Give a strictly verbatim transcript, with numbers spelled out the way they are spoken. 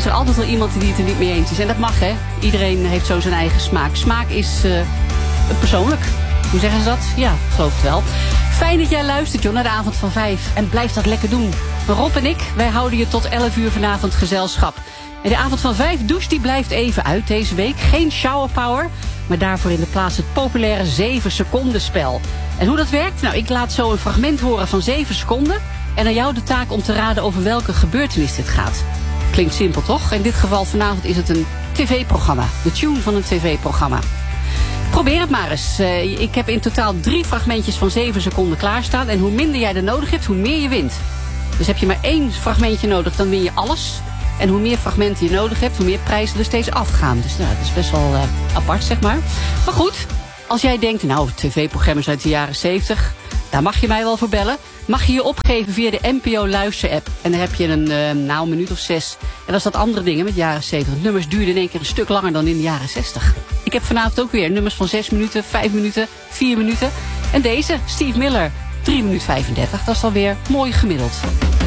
is er altijd wel iemand die het er niet mee eens is. En dat mag, hè. Iedereen heeft zo zijn eigen smaak. Smaak is uh, persoonlijk. Hoe zeggen ze dat? Ja, ik geloof het wel. Fijn dat jij luistert, joh, naar de avond van vijf. En blijf dat lekker doen. Rob en ik, wij houden je tot elf uur vanavond gezelschap. En de avond van vijf douche die blijft even uit deze week. Geen shower power, maar daarvoor in de plaats het populaire zeven seconden spel. En hoe dat werkt? Nou, ik laat zo een fragment horen van zeven seconden. En aan jou de taak om te raden over welke gebeurtenis dit gaat. Klinkt simpel, toch? In dit geval vanavond is het een tv-programma. De tune van een tv-programma. Probeer het maar eens. Uh, ik heb in totaal drie fragmentjes van zeven seconden klaarstaan. En hoe minder jij er nodig hebt, hoe meer je wint. Dus heb je maar één fragmentje nodig, dan win je alles. En hoe meer fragmenten je nodig hebt, hoe meer prijzen er steeds afgaan. Dus nou, dat is best wel uh, apart, zeg maar. Maar goed, als jij denkt, nou, tv-programma's uit de jaren zeventig... daar mag je mij wel voor bellen. Mag je je opgeven via de N P O luisterapp. En dan heb je een, uh, nou, een minuut of zes. En dan staat andere dingen met jaren zeventig. Nummers duurden in één keer een stuk langer dan in de jaren zestig. Ik heb vanavond ook weer nummers van zes minuten, vijf minuten, vier minuten. En deze, Steve Miller, drie minuten vijfendertig. Dat is alweer mooi gemiddeld.